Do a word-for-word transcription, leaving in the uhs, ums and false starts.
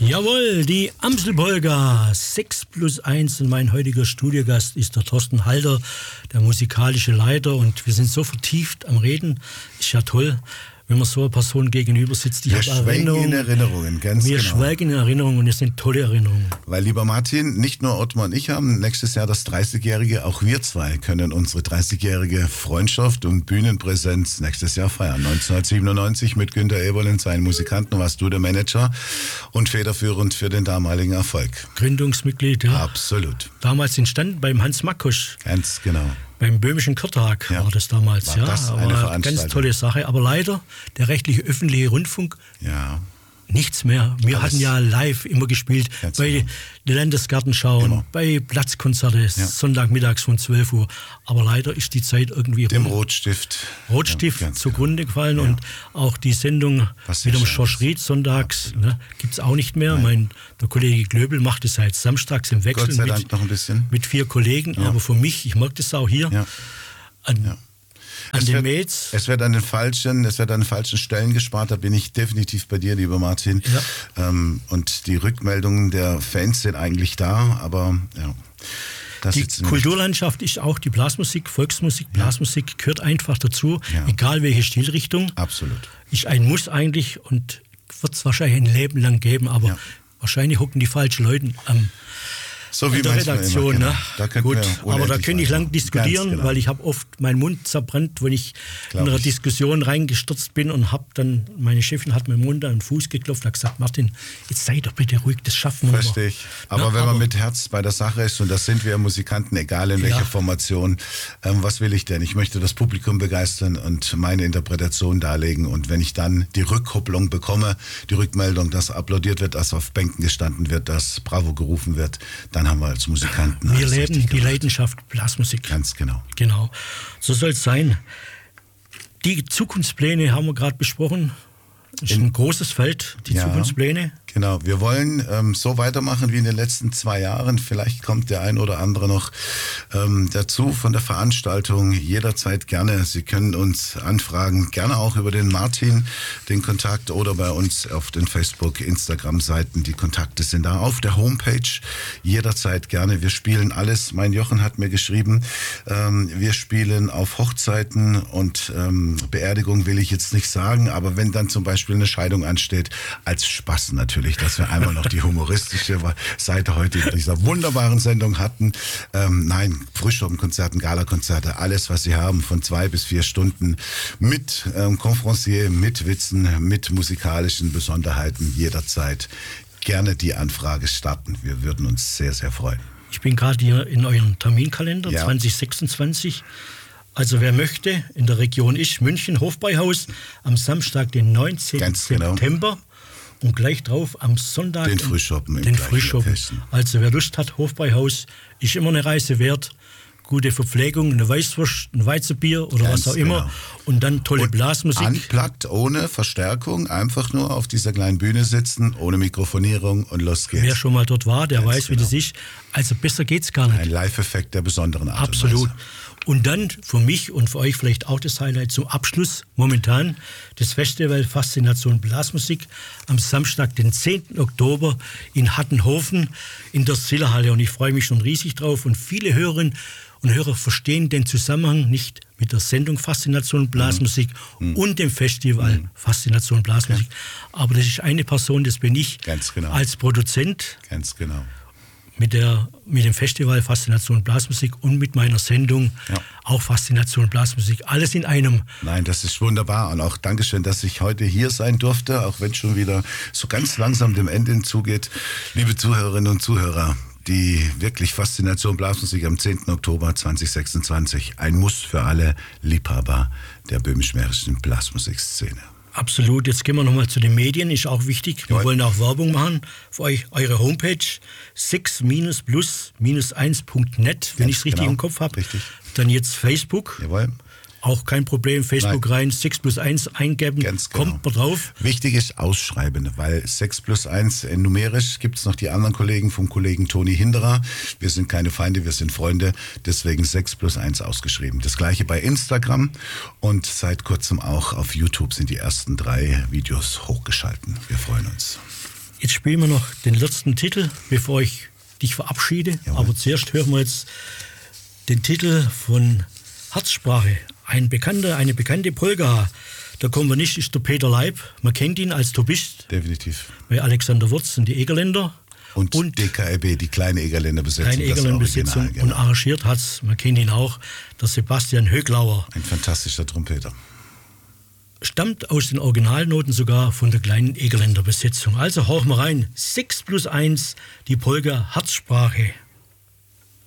Jawohl, die Amstelpolka sechs plus eins und mein heutiger Studiogast ist der Thorsten Halder, der musikalische Leiter, und wir sind so vertieft am Reden, ist ja toll, wenn man so einer Person gegenüber sitzt. Ich wir schwelgen in Erinnerungen, ganz wir genau. Wir schwelgen in Erinnerungen und es sind tolle Erinnerungen. Weil, lieber Martin, nicht nur Ottmar und ich haben nächstes Jahr das dreißigjährige, auch wir zwei können unsere dreißigjährige Freundschaft und Bühnenpräsenz nächstes Jahr feiern. neunzehnhundertsiebenundneunzig mit Günter Eberl und seinen Musikanten warst du der Manager und federführend für den damaligen Erfolg. Gründungsmitglied, ja. Absolut. Damals entstanden beim Hans Makosch. Ganz genau. Beim Böhmischen Kurtag ja. war das damals. War ja, das eine aber ganz tolle Sache. Aber leider, der rechtliche öffentliche Rundfunk, ja. nichts mehr. Wir Alles. hatten ja live immer gespielt, Ganz bei genau. den Landesgartenschauen, Immer. bei Platzkonzerte, ja. Sonntagmittags von zwölf Uhr. Aber leider ist die Zeit irgendwie dem rum. Rotstift, Rotstift ja, zugrunde gefallen ja. und auch die Sendung Was mit dem schade Schorsch ist. Ried sonntags ne, gibt es auch nicht mehr. Nein. Mein, der Kollege Glöbel macht es halt samstags im Wechsel Gott sei mit, Dank noch ein bisschen. mit vier Kollegen. Ja. Aber für mich, ich merke das auch hier, Ja. an, Ja. an Es den wird, Mails. es wird an den falschen, es wird an den falschen Stellen gespart. Da bin ich definitiv bei dir, lieber Martin. Ja. Ähm, und die Rückmeldungen der Fans sind eigentlich da, aber ja. Das Die Kulturlandschaft ist auch die Blasmusik, Volksmusik, Blasmusik ja. gehört einfach dazu, Ja. egal welche Stilrichtung. Absolut. Ist ein Muss eigentlich und wird es wahrscheinlich ein Leben lang geben, aber Ja. wahrscheinlich hocken die falschen Leute am So wie in der Redaktion. Immer, genau. Ne? Da könnten Gut, wir aber da unendlich könnte ich lang weitermachen. diskutieren, Ganz genau. weil ich habe oft meinen Mund zerbrannt, wenn ich Glaub in einer ich. Diskussion reingestürzt bin und habe dann, meine Chefin hat mir im Mund an den Fuß geklopft und hat gesagt, Martin, jetzt sei doch bitte ruhig, das schaffen wir noch. Verstehe ich. Aber Ja, wenn aber- man mit Herz bei der Sache ist, und das sind wir Musikanten, egal in welcher Ja. Formation, ähm, was will ich denn? Ich möchte das Publikum begeistern und meine Interpretation darlegen. Und wenn ich dann die Rückkopplung bekomme, die Rückmeldung, dass applaudiert wird, dass auf Bänken gestanden wird, dass Bravo gerufen wird, dann haben wir als Musikanten Wir alles leben richtig die gemacht. Leidenschaft Blasmusik. Ganz genau. Genau, so soll es sein. Die Zukunftspläne haben wir gerade besprochen. Das ist In- ein großes Feld, die Ja. Zukunftspläne. Genau, wir wollen ähm, so weitermachen wie in den letzten zwei Jahren. Vielleicht kommt der ein oder andere noch ähm, dazu von der Veranstaltung. Jederzeit gerne. Sie können uns anfragen, gerne auch über den Martin, den Kontakt, oder bei uns auf den Facebook-, Instagram-Seiten. Die Kontakte sind da auf der Homepage. Jederzeit gerne. Wir spielen alles. Mein Jochen hat mir geschrieben, ähm, wir spielen auf Hochzeiten und ähm, Beerdigung will ich jetzt nicht sagen, aber wenn dann zum Beispiel eine Scheidung ansteht, als Spaß natürlich, dass wir einmal noch die humoristische Seite heute in dieser wunderbaren Sendung hatten. Ähm, nein, Frühschoppen-Konzerten, Gala-Konzerte, alles, was Sie haben, von zwei bis vier Stunden mit ähm, Conferencier, mit Witzen, mit musikalischen Besonderheiten jederzeit. Gerne die Anfrage starten. Wir würden uns sehr, sehr freuen. Ich bin gerade hier in eurem Terminkalender, Ja. zwanzig sechsundzwanzig. Also wer möchte, in der Region ist München, Hofbräuhaus, am Samstag, den neunzehnten Ganz genau. September. Und gleich drauf am Sonntag Den Frühschoppen im den gleichen Frühschoppen. Location. Also wer Lust hat, Hofbräuhaus ist immer eine Reise wert. Gute Verpflegung, eine Weißwurst, ein Weizenbier oder Ganz was auch immer. genau. Und dann tolle Und Blasmusik. Unplugged, ohne Verstärkung, einfach nur auf dieser kleinen Bühne sitzen, ohne Mikrofonierung, und los geht's. Wer schon mal dort war, der Ganz weiß, wie genau. das ist. Also besser geht's gar nicht. Ein Live-Effekt der besonderen Art Absolut. und Weise. Und dann für mich und für euch vielleicht auch das Highlight zum Abschluss momentan das Festival Faszination Blasmusik am Samstag, den zehnten Oktober in Hattenhofen in der Zillerhalle. Und ich freue mich schon riesig drauf. Und viele Hörerinnen und Hörer verstehen den Zusammenhang nicht mit der Sendung Faszination Blasmusik Mhm. und dem Festival Mhm. Faszination Blasmusik. Aber das ist eine Person, das bin ich Ganz genau. als Produzent. Ganz genau. Mit, der, mit dem Festival Faszination Blasmusik und mit meiner Sendung Ja. auch Faszination Blasmusik. Alles in einem. Nein, das ist wunderbar. Und auch Dankeschön, dass ich heute hier sein durfte, auch wenn schon wieder so ganz langsam dem Ende hinzugeht. Liebe Zuhörerinnen und Zuhörer, die wirklich Faszination Blasmusik am zehnten Oktober zweitausendsechsundzwanzig. Ein Muss für alle Liebhaber der böhmisch-mährischen Blasmusikszene. Absolut. Jetzt gehen wir nochmal zu den Medien. Ist auch wichtig. Wir Jawohl. wollen auch Werbung machen für euch, eure Homepage sechs plus eins punkt net, wenn Ganz ich es richtig genau. im Kopf habe. Richtig. Dann jetzt Facebook. Jawohl. Auch kein Problem. Facebook Nein. rein, sechs plus eins eingeben. Ganz genau. Kommt man drauf. Wichtig ist ausschreiben, weil sechs plus eins äh, numerisch gibt es noch die anderen Kollegen vom Kollegen Toni Hinderer. Wir sind keine Feinde, wir sind Freunde, deswegen sechs plus eins ausgeschrieben. Das gleiche bei Instagram und seit kurzem auch auf YouTube sind die ersten drei Videos hochgeschalten. Wir freuen uns. Jetzt spielen wir noch den letzten Titel, bevor ich dich verabschiede. Jawohl. Aber zuerst hören wir jetzt den Titel von Herzsprache. Ein bekannter, eine bekannte Polka. Der Komponist ist der Peter Leib. Man kennt ihn als Tubist. Definitiv. Bei Alexander Wurz und die Egerländer. Und, Und D K E B, die kleine Egerländer Besetzung. Kleine das Egerländer Besetzung. Original, Und genau. arrangiert hat es, man kennt ihn auch, der Sebastian Höglauer. Ein fantastischer Trompeter. Stammt aus den Originalnoten sogar von der kleinen Egerländer Besetzung. Also hauchen wir rein. sechs plus eins, die Polka Herzsprache.